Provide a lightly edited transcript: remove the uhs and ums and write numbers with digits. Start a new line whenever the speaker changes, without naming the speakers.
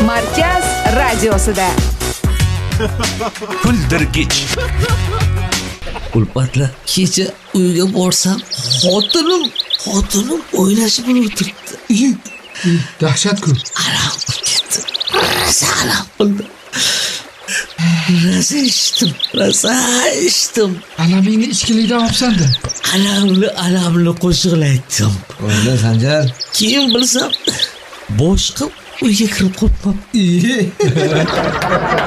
Markaz radiosida.
Kuldirgich.
Ulfatlar, kecha uyga borsam, xotinim o'ylashib o'tiribdi.
Dahshat-ku.
Alam ketdi. Salam qildi. Rosa eshitdim.
Alamingni ichkilikdan olibsan-da.
Alamli qo'shiqlar aytdim.
O'yla Sanjar.
Keyin bilsam, boshqa uyga kirib qolibman.